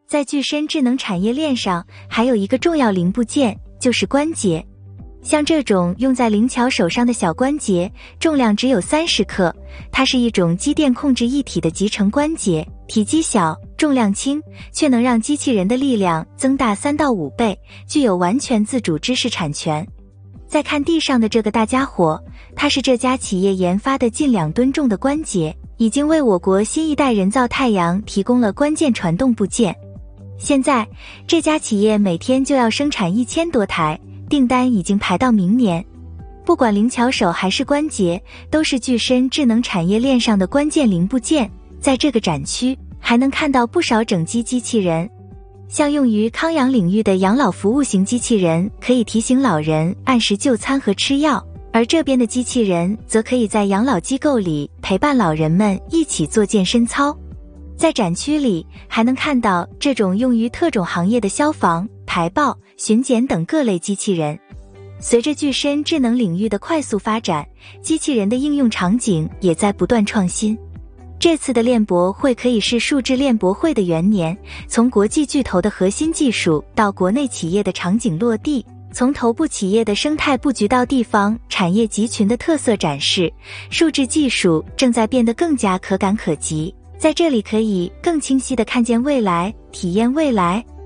在具身智能产业链上，还有一个重要零部件，就是关节。像这种用在灵巧手上的小关节，重量只有30克，它是一种机电控制一体的集成关节，体积小，重量轻，却能让机器人的力量增大3到5倍，具有完全自主知识产权。再看地上的这个大家伙，它是这家企业研发的近2吨重的关节，已经为我国新一代人造太阳提供了关键传动部件。现在，这家企业每天就要生产1000多台，订单已经排到明年。不管灵巧手还是关节，都是具身智能产业链上的关键零部件。在这个展区，还能看到不少整机机器人。像用于康养领域的养老服务型机器人，可以提醒老人按时就餐和吃药，而这边的机器人则可以在养老机构里陪伴老人们一起做健身操。在展区里，还能看到这种用于特种行业的消防、排爆、巡检等各类机器人。随着具身智能领域的快速发展，机器人的应用场景也在不断创新。这次的链博会可以是数字链博会的元年，从国际巨头的核心技术到国内企业的场景落地，从头部企业的生态布局到地方产业集群的特色展示，数字技术正在变得更加可感可及。在这里可以更清晰地看见未来，体验未来。